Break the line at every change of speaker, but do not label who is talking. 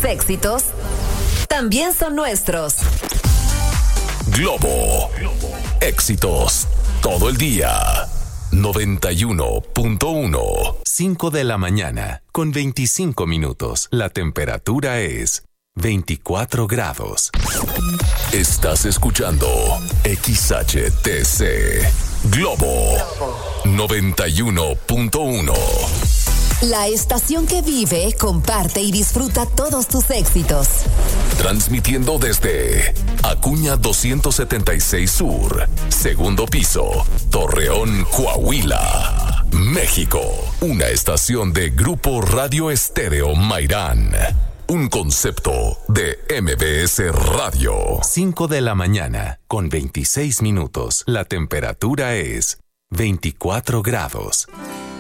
tus éxitos también son nuestros.
Globo. Éxitos todo el día. 91.1.
5 de la mañana, con 25 minutos. La temperatura es 24 grados.
Estás escuchando XHTC. Globo 91.1.
La estación que vive, comparte y disfruta todos tus éxitos.
Transmitiendo desde Acuña 276 Sur, segundo piso, Torreón, Coahuila, México. Una estación de Grupo Radio Estéreo Mairán. Un concepto de MBS Radio.
5 de la mañana, con 26 minutos. La temperatura es 24 grados.